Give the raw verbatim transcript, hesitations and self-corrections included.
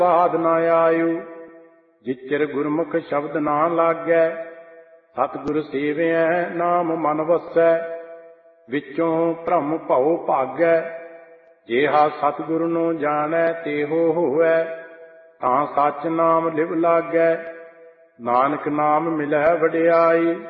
ਸਾਧ ਨਾ ਆਯੂ। ਜਿਚਰ ਗੁਰਮੁਖ ਸ਼ਬਦ ਨਾ ਲਾਗੈ, ਸਤਿਗੁਰ ਸੇਵਿਐ ਨਾਮ ਮਨ ਵਸੈ। ਵਿਚੋਂ ਭਰਮ ਭਉ ਭਾਗੈ, ਜੇਹਾ ਸਤਿਗੁਰ ਨੂੰ ਜਾਣੈ ਤੇਹੋ ਹੋਵੈ। ਤਾਂ ਸੱਚ ਨਾਮ ਲਿਵ ਲਾਗੈ, ਨਾਨਕ ਨਾਮ ਮਿਲੈ ਵਡਿਆਈ।